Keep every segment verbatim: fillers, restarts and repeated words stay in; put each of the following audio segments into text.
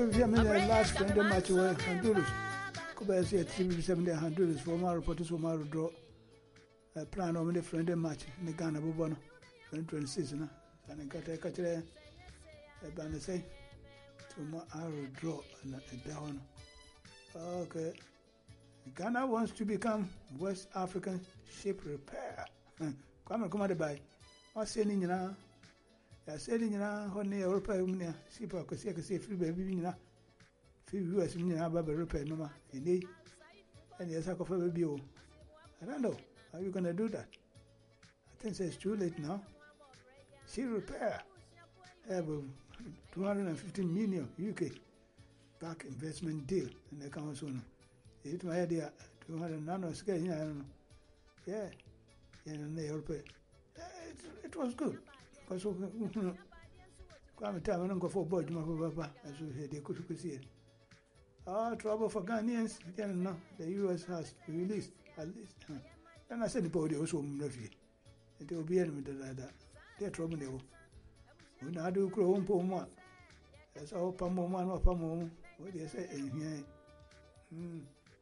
I mean, last friendly match were Honduras. Kuba say three seven Honduras for my reporters for my draw. A plan of the friendly match in the Ghana Bubono twenty twenty-six. And I got a catcher a banner say to my arrow draw and a down. Okay. Ghana wants to become West African ship repair. Come and come out by. I say, Nina. I said, Nina, honey, European ship, I could say free baby, Nina. Few U S Nina, Baba repair, no, and they and yes, I could for you. I don't know. How are you going to do that? I think it's too late now. She repair. Have a two hundred fifty million U K back investment deal in the council. It's my idea. two hundred nano scale. I don't know. Yeah. Yeah, and they all pay. It, it was good. Because I'm time I don't go for board, my papa, as you said, they could see it. Ah, trouble for Ghanaians. Then no, the U S has released at least. And I said the body also refugee. It will be enemy to that. They're trouble. When I do grow on poor one, that's all Pamo man or Pamo. What do you say? Hmm.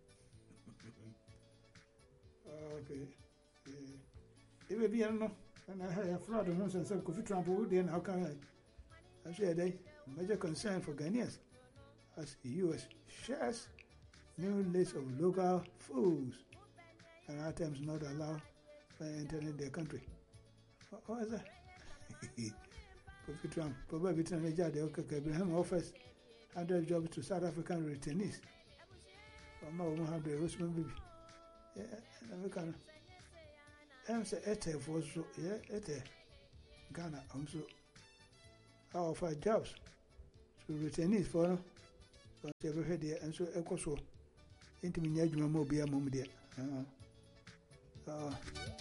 Okay. It will be enough. And I had a flood of months and some coffee trample. Then how can I? I said, a major concern for Ghanaians as the U S shares new list of local foods and items not allowed by entering their country. What, what is that? Coffee Trump, probably Tony Jade, okay, Abraham offers one hundred jobs to South African returnees. Mama won't have the Roseman baby. Yeah, we can. I'm saying, Ete for so, yeah, Ete Ghana, also. I offer jobs to returnees for them. So, every head there, and so Echo so. Into me, Yajuma Mobia Mom there. Uh,